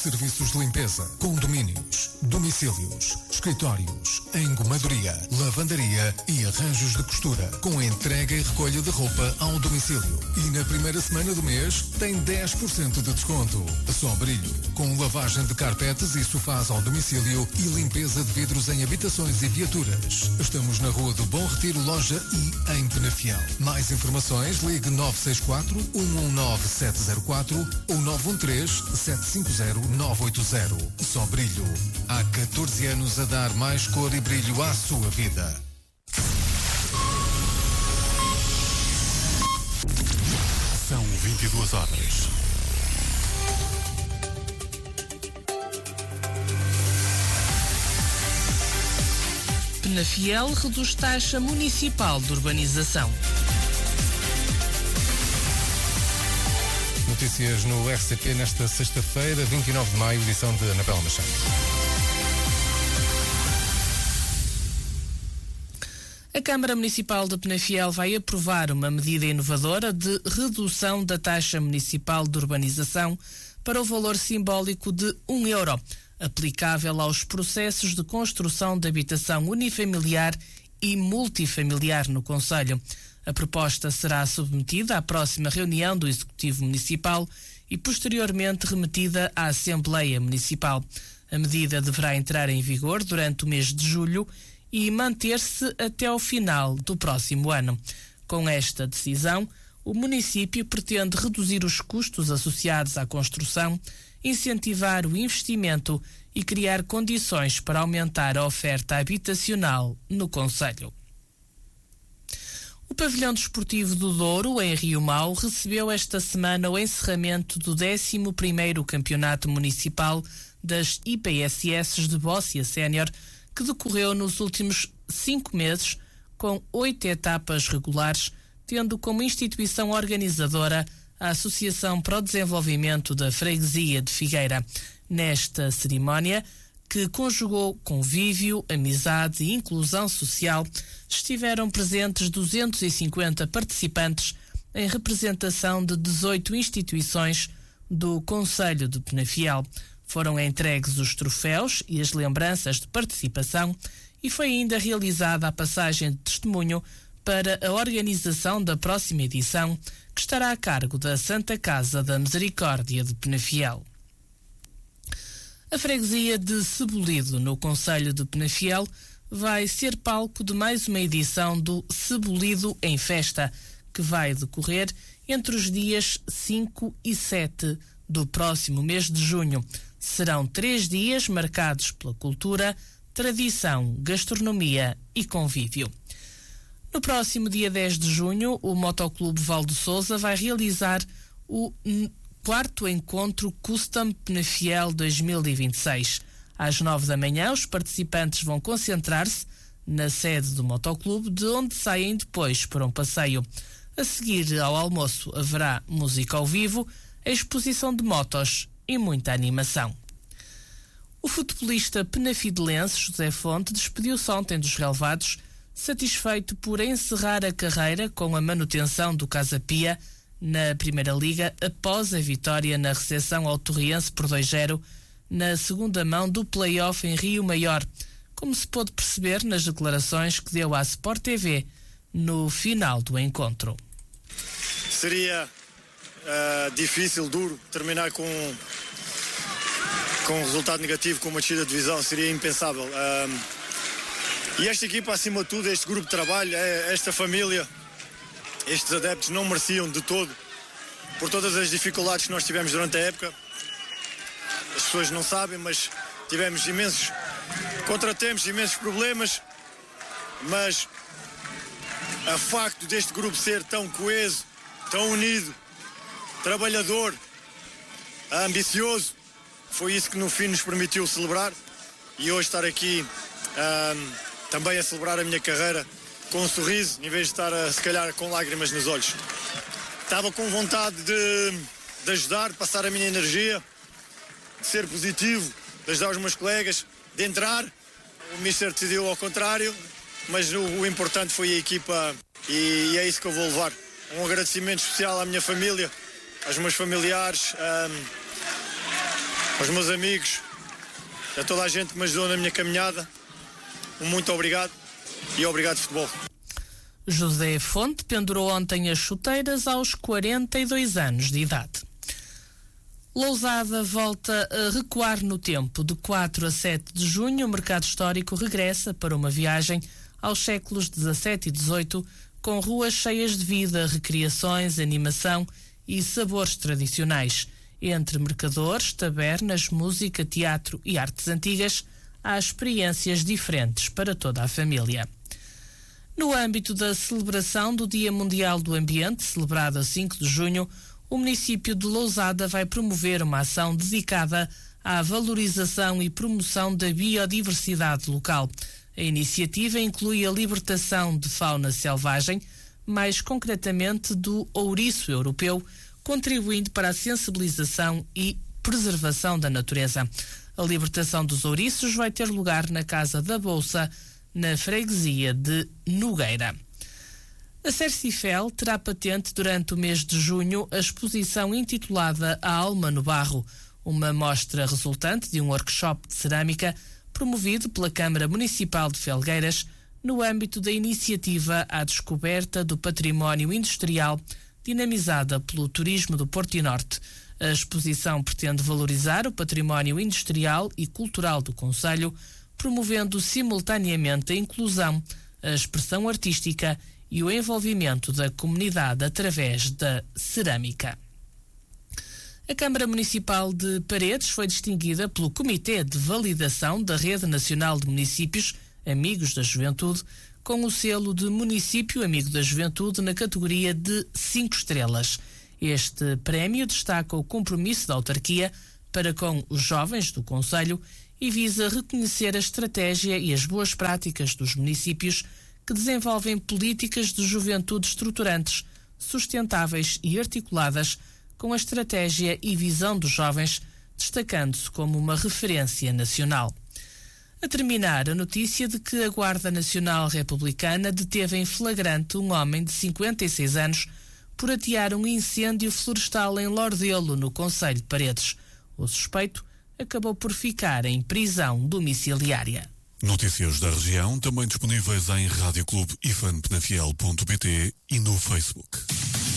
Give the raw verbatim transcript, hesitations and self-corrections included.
serviços de limpeza, condomínios, domicílios, escritórios, engomadoria, lavandaria e arranjos de costura, com entrega e recolha de roupa ao domicílio. E na primeira semana do mês tem dez por cento de desconto. Só Brilho, com lavagem de carpetes e sofás ao domicílio e limpeza de vidros em habitações e viaturas. Estamos na Rua do Bom Retiro, loja I, em Penafiel. Mais informações, ligue nove seis quatro, um um nove, sete zero quatro ou nove um três, sete cinco zero, nove oito zero. Só Brilho. Há catorze anos a dar mais cor e brilho à sua vida. São vinte e duas horas. Penafiel reduz taxa municipal de urbanização. Notícias no R C P nesta sexta-feira, vinte e nove de maio, edição de Anabela Machado. A Câmara Municipal de Penafiel vai aprovar uma medida inovadora de redução da taxa municipal de urbanização para o valor simbólico de um euro, aplicável aos processos de construção de habitação unifamiliar e multifamiliar no concelho. A proposta será submetida à próxima reunião do Executivo Municipal e posteriormente remetida à Assembleia Municipal. A medida deverá entrar em vigor durante o mês de julho e manter-se até ao final do próximo ano. Com esta decisão, o município pretende reduzir os custos associados à construção, incentivar o investimento e criar condições para aumentar a oferta habitacional no concelho. O Pavilhão Desportivo do Douro, em Rio Mau, recebeu esta semana o encerramento do décimo primeiro Campeonato Municipal das I P S S de Bóssia Sénior, que decorreu nos últimos cinco meses, com oito etapas regulares, tendo como instituição organizadora a Associação para o Desenvolvimento da Freguesia de Figueira. Nesta cerimónia, que conjugou convívio, amizade e inclusão social, estiveram presentes duzentos e cinquenta participantes em representação de dezoito instituições do Concelho de Penafiel. Foram entregues os troféus e as lembranças de participação e foi ainda realizada a passagem de testemunho para a organização da próxima edição, que estará a cargo da Santa Casa da Misericórdia de Penafiel. A freguesia de Cebulido, no concelho de Penafiel, vai ser palco de mais uma edição do Cebulido em Festa, que vai decorrer entre os dias cinco e sete do próximo mês de junho. Serão três dias marcados pela cultura, tradição, gastronomia e convívio. No próximo dia dez de junho, o Motoclube Valdo Sousa vai realizar o quarto encontro Custom Penafiel dois mil e vinte e seis. Às nove da manhã, os participantes vão concentrar-se na sede do Motoclube, de onde saem depois para um passeio. A seguir ao almoço haverá música ao vivo, exposição de motos e muita animação. O futebolista penafidelense José Fonte despediu-se ontem dos relevados, satisfeito por encerrar a carreira com a manutenção do Casa Pia na Primeira Liga após a vitória na recepção ao Torriense por dois a zero na segunda mão do play-off em Rio Maior, como se pôde perceber nas declarações que deu à Sport T V no final do encontro. Seria uh, difícil, duro, terminar com, com um resultado negativo, com uma descida de divisão, seria impensável. Uh, e esta equipa, acima de tudo, este grupo de trabalho, esta família, estes adeptos não mereciam de todo, por todas as dificuldades que nós tivemos durante a época. As pessoas não sabem, mas tivemos imensos contratempos, imensos problemas, mas a facto deste grupo ser tão coeso, tão unido, trabalhador, ambicioso, foi isso que no fim nos permitiu celebrar e hoje estar aqui um, também a celebrar a minha carreira com um sorriso, em vez de estar a, se calhar com lágrimas nos olhos. Estava com vontade de, de ajudar, de passar a minha energia, de ser positivo, de ajudar os meus colegas, de entrar. O mister decidiu ao contrário, mas o, o importante foi a equipa e, e é isso que eu vou levar. Um agradecimento especial à minha família, aos meus familiares, um, aos meus amigos, a toda a gente que me ajudou na minha caminhada, um muito obrigado e obrigado futebol. José Fonte pendurou ontem as chuteiras aos quarenta e dois anos de idade. Lousada volta a recuar no tempo. De quatro a sete de junho, o mercado histórico regressa para uma viagem aos séculos dezassete e dezoito, com ruas cheias de vida, recriações, animação e sabores tradicionais. Entre mercadores, tabernas, música, teatro e artes antigas, há experiências diferentes para toda a família. No âmbito da celebração do Dia Mundial do Ambiente, celebrado a cinco de junho, o município de Lousada vai promover uma ação dedicada à valorização e promoção da biodiversidade local. A iniciativa inclui a libertação de fauna selvagem, mais concretamente do ouriço europeu, contribuindo para a sensibilização e preservação da natureza. A libertação dos ouriços vai ter lugar na Casa da Bolsa, na freguesia de Nogueira. A Cercifel terá patente durante o mês de junho a exposição intitulada A Alma no Barro, uma mostra resultante de um workshop de cerâmica promovido pela Câmara Municipal de Felgueiras no âmbito da iniciativa à descoberta do património industrial dinamizada pelo turismo do Portinorte. A exposição pretende valorizar o património industrial e cultural do concelho, promovendo simultaneamente a inclusão, a expressão artística e o envolvimento da comunidade através da cerâmica. A Câmara Municipal de Paredes foi distinguida pelo Comitê de Validação da Rede Nacional de Municípios Amigos da Juventude, com o selo de Município Amigo da Juventude na categoria de cinco estrelas. Este prémio destaca o compromisso da autarquia para com os jovens do concelho e visa reconhecer a estratégia e as boas práticas dos municípios que desenvolvem políticas de juventude estruturantes, sustentáveis e articuladas com a estratégia e visão dos jovens, destacando-se como uma referência nacional. A terminar, a notícia de que a Guarda Nacional Republicana deteve em flagrante um homem de cinquenta e seis anos por atear um incêndio florestal em Lordelo, no concelho de Paredes. O suspeito acabou por ficar em prisão domiciliária. Notícias da região, também disponíveis em rádio clube e fan penafiel ponto pt e no Facebook.